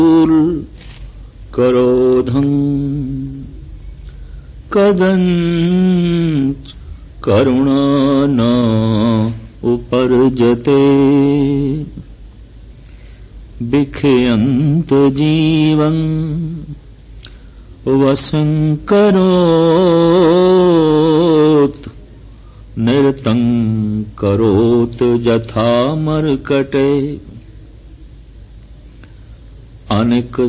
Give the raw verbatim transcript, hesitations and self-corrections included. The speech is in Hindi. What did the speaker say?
करोधं कदंच करुणा न उपर्जते विखयन्त जीवं वशं करोत निरतं करोत यथा मर्कटे अनेक